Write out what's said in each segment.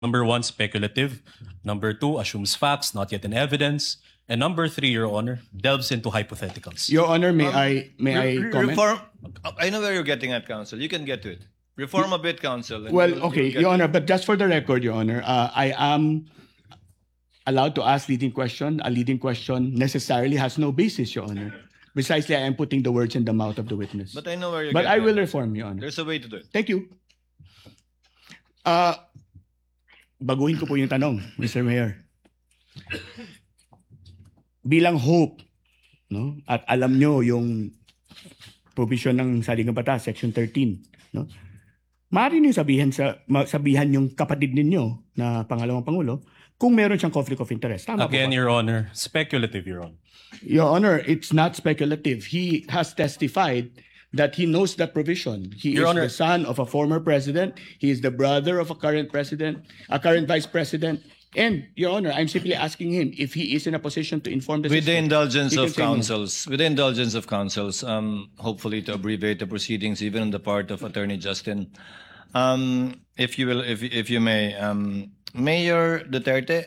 Number one, speculative. Number two, assumes facts not yet in evidence. And number three, Your Honor, delves into hypotheticals. Your Honor, may I comment? Reform. I know where you're getting at, counsel. You can get to it. Reform a bit, counsel. and Well, you'll okay, get Your to Honor, but just for the record, Your Honor, I am allowed to ask leading question. A leading question necessarily has no basis, Your Honor. Precisely, I am putting the words in the mouth of the witness. But I know where you're But I getting will at. reform, Your Honor. There's a way to do it. Thank you. Baguhin ko po yung tanong, Mr. Mayor. Bilang hope, no? At alam nyo yung provision ng Saligang Batas, Section 13, no? Maaari niyo sabihan yung kapatid ninyo na pangalawang pangulo kung meron siyang conflict of interest. Tama Again, po ba? Your Honor, speculative, Your Honor. Your Honor, it's not speculative. He has testified that he knows that provision. He Your is Honor. the son of a former president. He is the brother of a current president, a current vice president. And, Your Honor, I'm simply asking him if he is in a position to inform the With the system. indulgence He can of say no. counsels, hopefully to abbreviate the proceedings, even on the part of Attorney Justin, if you may, Mayor Duterte,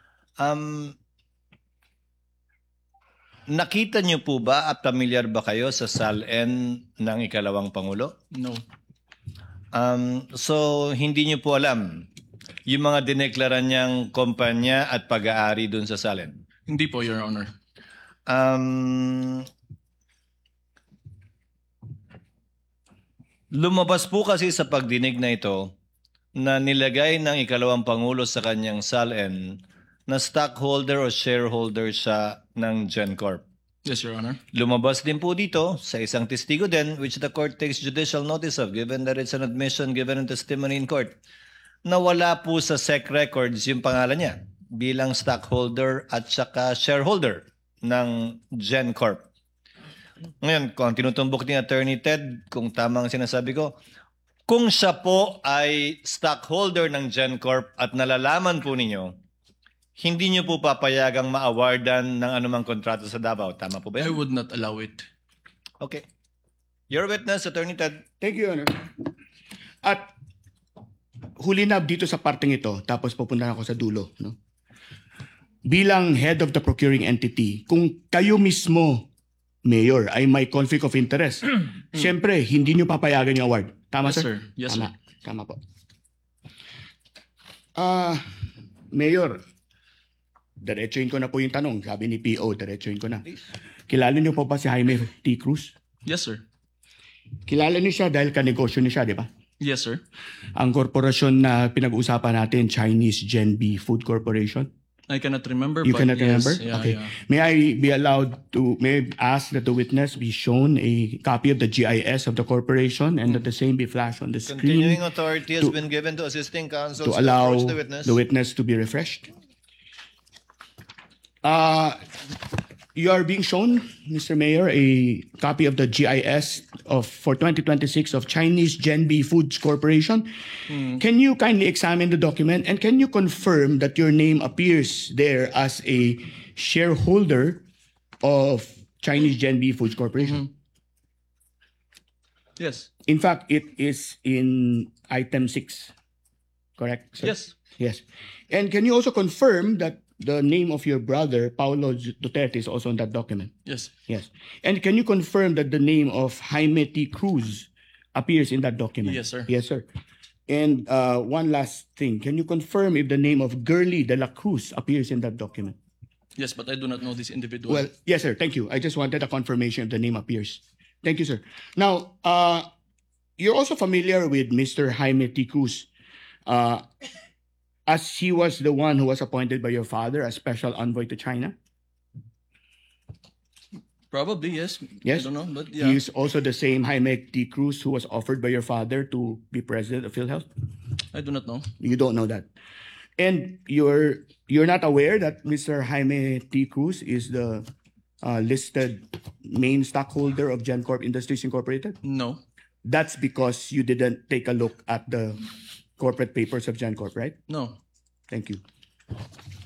nakita niyo po ba at pamilyar ba kayo sa SALN ng ikalawang Pangulo? No. So, hindi niyo po alam yung mga dineklara niyang kumpanya at pag-aari dun sa SALN? Hindi po, Your Honor. Lumabas po kasi sa pagdinig na ito na nilagay ng ikalawang Pangulo sa kanyang SALN na stockholder o shareholder siya ng GenCorp. Yes, Your Honor. Lumabas din po dito sa isang testigo din which the court takes judicial notice of given that it's an admission given in testimony in court na wala po sa SEC records yung pangalan niya bilang stockholder at saka shareholder ng GenCorp. Ngayon, kung tinutumbok ni Attorney Ted, kung tama ang sinasabi ko, kung siya po ay stockholder ng GenCorp at nalalaman po ninyo, hindi niyo po papayagang ma-awardan ng anumang kontrata sa Davao. Tama po ba I yan? would not allow it. Okay. Your witness, Attorney Ted. Thank you, Your Honor. At huli na dito sa parteng ito, tapos pupunta ako sa dulo. No? Bilang head of the procuring entity, kung kayo mismo, Mayor, ay may conflict of interest, siyempre, hindi nyo papayagan yung award. Tama, Yes, sir? sir. Yes, Tama. sir. Tama po. Mayor, diretsuin ko na po yung tanong. Sabi ni PO, diretsuin ko na. Kilala niyo po ba si Jaime T. Cruz? Yes, sir. Kilala niyo siya dahil kanegosyo niya siya, di ba? Yes, sir. Ang korporasyon na pinag-uusapan natin, Chinese Genbi Food Corporation. I cannot remember. You but cannot yes, remember? Yeah, Okay. yeah. May I be allowed to, may I ask that the witness be shown a copy of the GIS of the corporation and that the same be flashed on the screen Continuing authority has to- been given to assisting counsel to allow approach the witness. to be refreshed? You are being shown, Mr. Mayor, a copy of the GIS for 2026 of Chinese Genbi Foods Corporation. Can you kindly examine the document and can you confirm that your name appears there as a shareholder of Chinese Genbi Foods Corporation? Yes. In fact, it is in item 6. Correct, sir? Yes. Yes. And can you also confirm that the name of your brother, Paulo Duterte, is also on that document? Yes. Yes. And can you confirm that the name of Jaime T. Cruz appears in that document? Yes, sir. Yes, sir. And one last thing. Can you confirm if the name of Gurley de la Cruz appears in that document? Yes, but I do not know this individual. Well, yes, sir. Thank you. I just wanted a confirmation if the name appears. Thank you, sir. Now, you're also familiar with Mr. Jaime T. Cruz, as he was the one who was appointed by your father as special envoy to China. Probably, yes. Yes. I don't know, but He yeah. is also the same Jaime T. Cruz who was offered by your father to be president of PhilHealth. I do not know. You don't know that. And you're not aware that Mr. Jaime T. Cruz is the listed main stockholder of GenCorp Industries Incorporated? No. That's because you didn't take a look at the corporate papers of GenCorp, right? No. Thank you.